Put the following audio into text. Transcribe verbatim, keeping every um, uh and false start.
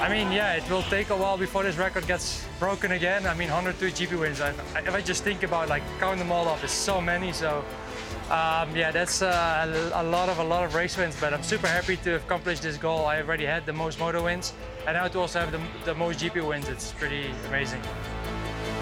I mean, yeah, it will take a while before this record gets broken again. I mean, one hundred two G P wins. I, if I just think about like count them all up, it's so many. So um, yeah, that's uh, a lot of a lot of race wins. But I'm super happy to have accomplished this goal. I already had the most moto wins, and now to also have the, the most G P wins. It's pretty amazing.